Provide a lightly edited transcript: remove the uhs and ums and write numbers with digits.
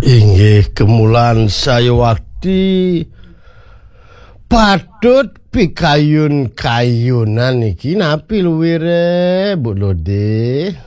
Inggih kemulan saya waktu patut pikayun-kayunan iki napi luwire Bu Lode.